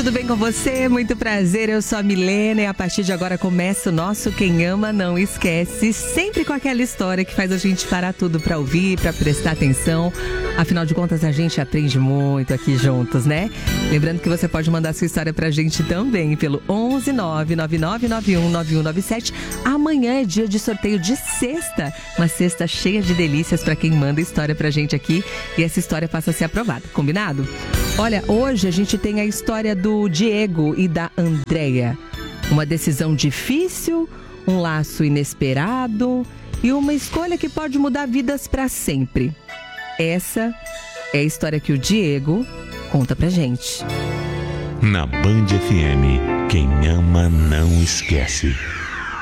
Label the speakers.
Speaker 1: tudo bem com você? Muito prazer, eu sou a Milena e a partir de agora começa o nosso Quem Ama Não Esquece, sempre com aquela história que faz a gente parar tudo pra ouvir, pra prestar atenção. Afinal de contas, a gente aprende muito aqui juntos, né? Lembrando que você pode mandar sua história pra gente também pelo 11 99991 9197. Amanhã é dia de sorteio de sexta, uma sexta cheia de delícias pra quem manda história pra gente aqui e essa história passa a ser aprovada, combinado? Olha, hoje a gente tem a história do Diego e da Andréia. Uma decisão difícil, um laço inesperado e uma escolha que pode mudar vidas para sempre. Essa é a história que o Diego conta pra gente.
Speaker 2: Na Band FM, quem ama não esquece.